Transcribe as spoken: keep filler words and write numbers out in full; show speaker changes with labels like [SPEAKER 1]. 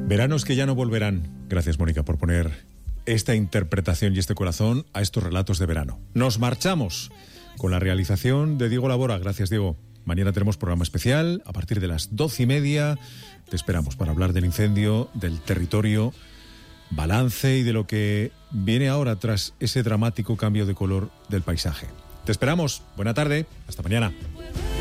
[SPEAKER 1] Veranos que ya no volverán. Gracias, Mónica, por poner esta interpretación y este corazón a estos relatos de verano. Nos marchamos con la realización de Diego Labora. Gracias, Diego. Mañana tenemos programa especial a partir de las doce y media. Te esperamos para hablar del incendio, del territorio, balance y de lo que viene ahora tras ese dramático cambio de color del paisaje. Te esperamos. Buena tarde. Hasta mañana.